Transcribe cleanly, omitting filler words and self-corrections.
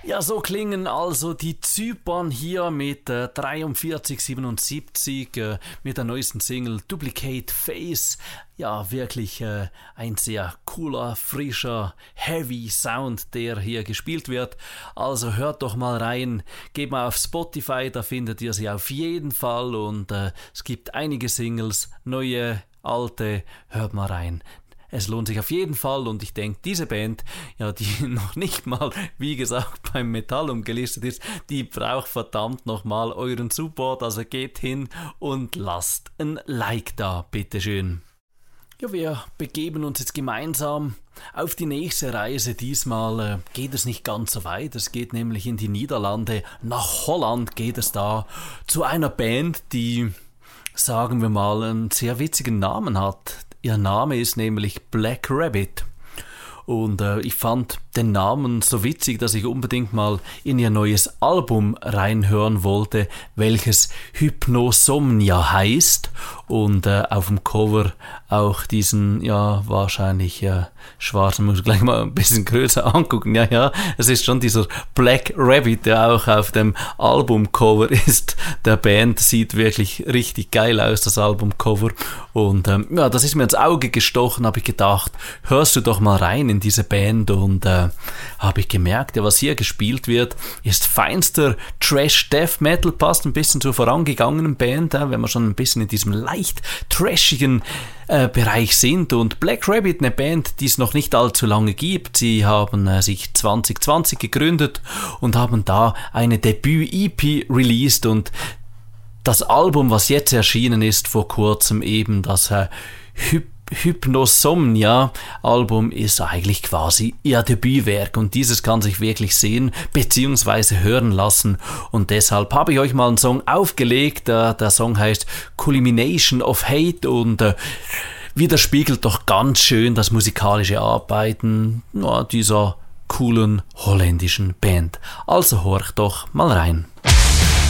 Ja, so klingen also die Zypern hier mit 4377 mit der neuesten Single Duplicate Face. Ja, wirklich ein sehr cooler, frischer, heavy Sound, der hier gespielt wird. Also hört doch mal rein, geht mal auf Spotify, da findet ihr sie auf jeden Fall. Und es gibt einige Singles, neue, alte, hört mal rein. Es lohnt sich auf jeden Fall und ich denke, diese Band, ja, die noch nicht mal, wie gesagt, beim Metallum gelistet ist, die braucht verdammt nochmal euren Support, also geht hin und lasst ein Like da, bitteschön. Ja, wir begeben uns jetzt gemeinsam auf die nächste Reise. Diesmal geht es nicht ganz so weit, es geht nämlich in die Niederlande, nach Holland geht es da zu einer Band, die, sagen wir mal, einen sehr witzigen Namen hat. Ihr Name ist nämlich Black Rabbit und ich fand den Namen so witzig, dass ich unbedingt mal in ihr neues Album reinhören wollte, welches Hypnosomnia heißt und auf dem Cover auch diesen, ja, wahrscheinlich schwarzen, muss ich gleich mal ein bisschen größer angucken, ja, es ist schon dieser Black Rabbit, der auch auf dem Albumcover ist, der Band, sieht wirklich richtig geil aus, das Albumcover und ja, das ist mir ins Auge gestochen, habe ich gedacht, hörst du doch mal rein in diese Band und habe ich gemerkt, ja, was hier gespielt wird, ist feinster Trash-Death Metal, passt ein bisschen zur vorangegangenen Band, wenn wir schon ein bisschen in diesem leicht trashigen Bereich sind und Black Rabbit, eine Band, die es noch nicht allzu lange gibt, sie haben sich 2020 gegründet und haben da eine Debüt-EP released und das Album, was jetzt erschienen ist vor kurzem, eben das Hypnosomnia-Album ist eigentlich quasi ihr Debütwerk und dieses kann sich wirklich sehen bzw. hören lassen und deshalb habe ich euch mal einen Song aufgelegt, der Song heißt Culmination of Hate und widerspiegelt doch ganz schön das musikalische Arbeiten dieser coolen holländischen Band. Also horcht doch mal rein.